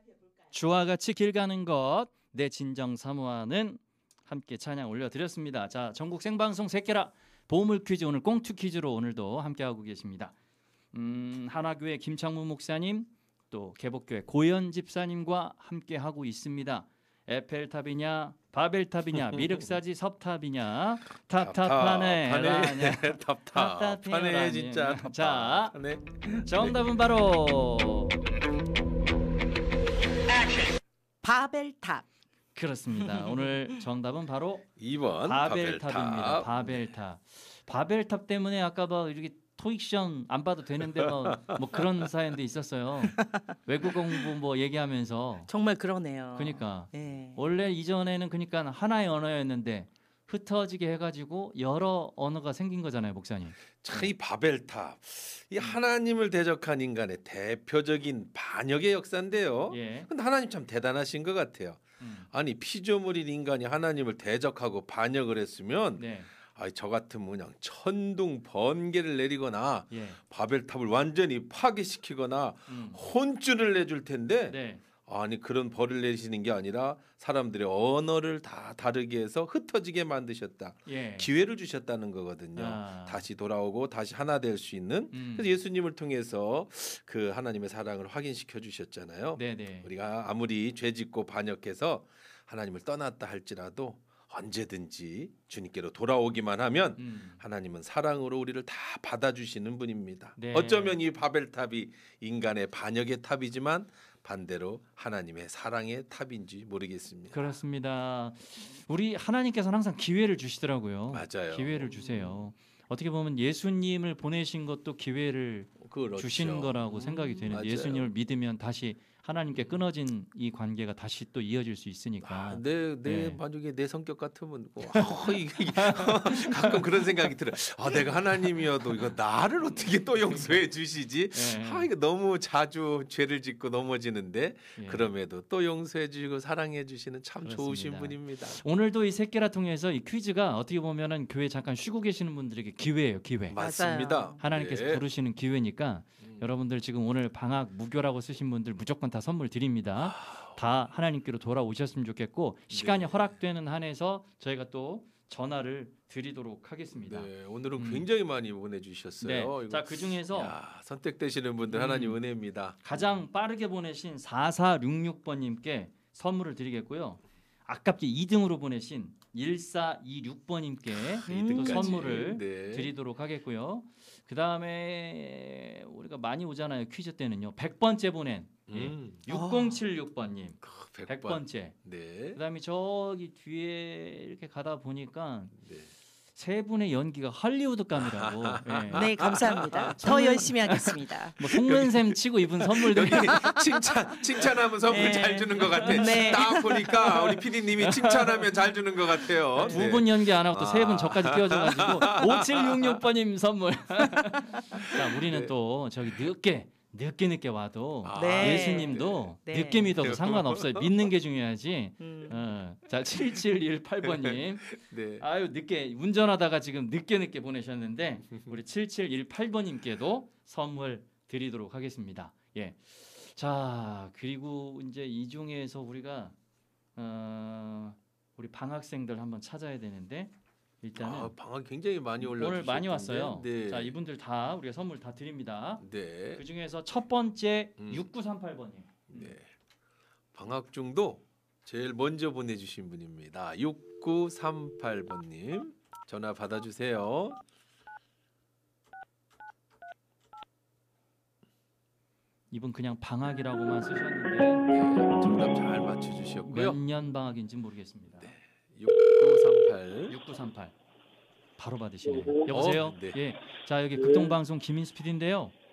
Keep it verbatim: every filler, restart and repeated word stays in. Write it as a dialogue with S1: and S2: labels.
S1: 주와 같이 길 가는 것, 내 진정 사모하는 함께 찬양 올려드렸습니다. 자, 전국 생방송 새끼라 보물 퀴즈, 오늘 꽁투 퀴즈로 오늘도 함께하고 계십니다. 음, 하나교회 김창무 목사님, 또 개복교회 고현 집사님과 함께하고 있습니다. 에펠탑이냐 바벨탑이냐 미륵사지 섭탑이냐 탑탑하네
S2: 탑탑하네 진짜.
S1: 자, 정답은 바로
S3: 바벨탑.
S1: 그렇습니다. 오늘 정답은 바로
S2: 이 번
S1: 바벨탑입니다.
S2: 바벨탑.
S1: 바벨탑. 바벨탑 때문에 아까 막 이렇게 토익 시험 안 봐도 되는데 뭐, 뭐 그런 사연도 있었어요. 외국 공부 뭐 얘기하면서.
S3: 정말 그러네요.
S1: 그러니까
S3: 네.
S1: 원래 이전에는 그러니까 하나의 언어였는데 흩어지게 해가지고 여러 언어가 생긴 거잖아요, 목사님.
S2: 참 이 바벨탑, 이 하나님을 대적한 인간의 대표적인 반역의 역사인데요.
S1: 예.
S2: 근데 하나님 참 대단하신 것 같아요.
S1: 음.
S2: 아니 피조물인 인간이 하나님을 대적하고 반역을 했으면
S1: 네.
S2: 아이, 저 같으면 그냥 천둥 번개를 내리거나
S1: 예.
S2: 바벨탑을 완전히 파괴시키거나
S1: 음.
S2: 혼쭐을 내줄 텐데
S1: 네.
S2: 아니 그런 벌을 내리시는 게 아니라 사람들의 언어를 다 다르게 해서 흩어지게 만드셨다.
S1: 예.
S2: 기회를 주셨다는 거거든요.
S1: 아.
S2: 다시 돌아오고 다시 하나 될 수 있는.
S1: 음.
S2: 그래서 예수님을 통해서 그 하나님의 사랑을 확인시켜 주셨잖아요.
S1: 네네.
S2: 우리가 아무리 죄짓고 반역해서 하나님을 떠났다 할지라도 언제든지 주님께로 돌아오기만 하면
S1: 음.
S2: 하나님은 사랑으로 우리를 다 받아주시는 분입니다.
S1: 네.
S2: 어쩌면 이 바벨탑이 인간의 반역의 탑이지만 반대로 하나님의 사랑의 탑인지 모르겠습니다.
S1: 그렇습니다. 우리 하나님께서는 항상 기회를 주시더라고요.
S2: 맞아요.
S1: 기회를 주세요. 어떻게 보면 예수님을 보내신 것도 기회를
S2: 그렇죠.
S1: 주신 거라고 생각이 되는데
S2: 맞아요.
S1: 예수님을 믿으면 다시 하나님께 끊어진 이 관계가 다시 또 이어질 수 있으니까.
S2: 아, 내, 내
S1: 네.
S2: 만약에 내 성격 같으면 뭐, 아, 이게, 이게 가끔 그런 생각이 들어요. 아, 내가 하나님이어도 이거 나를 어떻게 또 용서해 주시지?
S1: 네.
S2: 아, 이거 너무 자주 죄를 짓고 넘어지는데
S1: 예.
S2: 그럼에도 또 용서해 주시고 사랑해 주시는 참
S1: 그렇습니다.
S2: 좋으신 분입니다.
S1: 오늘도 이 새끼라 통해서 이 퀴즈가 어떻게 보면은 교회 잠깐 쉬고 계시는 분들에게 기회예요, 기회.
S2: 맞습니다.
S1: 하나님께서
S2: 네.
S1: 부르시는 기회니까
S2: 음.
S1: 여러분들 지금 오늘 방학 무교라고 쓰신 분들 무조건 다 선물 드립니다. 다 하나님께로 돌아오셨으면 좋겠고 시간이
S2: 네.
S1: 허락되는 한에서 저희가 또 전화를 드리도록 하겠습니다.
S2: 네, 오늘은
S1: 음.
S2: 굉장히 많이 보내주셨어요.
S1: 네. 자, 그 중에서
S2: 야, 선택되시는 분들 하나님
S1: 음.
S2: 은혜입니다.
S1: 가장 빠르게 보내신 사사육육 번님께 선물을 드리겠고요. 아깝게 이 등으로 보내신 일사이육 번님께
S2: 이 등까지.
S1: 선물을
S2: 네.
S1: 드리도록 하겠고요. 그 다음에 우리가 많이 오잖아요. 퀴즈 때는요. 백 번째 보낸
S2: 음.
S1: 예. 육공칠육 번님
S2: 백
S1: 백
S2: 번.
S1: 번째.
S2: 네.
S1: 그 다음에 저기 뒤에 이렇게 가다 보니까
S2: 네.
S1: 세 분의 연기가 할리우드감이라고. 예.
S3: 네, 감사합니다. 더 열심히 하겠습니다.
S1: 뭐 속는셈 치고 입은 선물들이
S2: 칭찬 칭찬하면 선물
S3: 네.
S2: 잘 주는 것 같아.
S3: 네.
S2: 딱 보니까 우리 피디님이 칭찬하면 잘 주는 것 같아요.
S1: 두 분 연기 안 하고 또 세 분
S2: 아.
S1: 저까지 끼워줘가지고 오칠육육 번님 선물. 자, 우리는
S2: 네.
S1: 또 저기 늦게 늦게 늦게 와도
S2: 아,
S3: 네.
S1: 예수님도
S3: 네.
S1: 늦게 믿어도 상관없어요. 믿는 게 중요하지.
S3: 음.
S1: 어. 자, 칠칠일팔 번님.
S2: 네.
S1: 아유, 늦게 운전하다가 지금 늦게 늦게 보내셨는데 우리 칠칠일팔 번님께도 선물 드리도록 하겠습니다. 예. 자, 그리고 이제 이 중에서 우리가 어, 우리 방학생들 한번 찾아야 되는데 일단은
S2: 아, 방학 굉장히 많이 올라.
S1: 오늘 많이 왔어요.
S2: 네.
S1: 자, 이분들 다 우리가 선물 다 드립니다.
S2: 네.
S1: 그 중에서 첫 번째
S2: 음.
S1: 육구삼팔 번님.
S2: 네. 방학 중도 제일 먼저 보내주신 분입니다. 육구삼팔 번님 전화 받아주세요.
S1: 이분 그냥 방학이라고만 쓰셨는데
S2: 네, 정답 잘 맞춰주셨고요.
S1: 몇 년 방학인지 모르겠습니다.
S2: 네. 육구삼팔.
S1: 육구삼팔 바로 받으시네요. 여보세요?
S2: 어, 네.
S1: 예. 자, 여기 극동방송 김인수 피디인데요.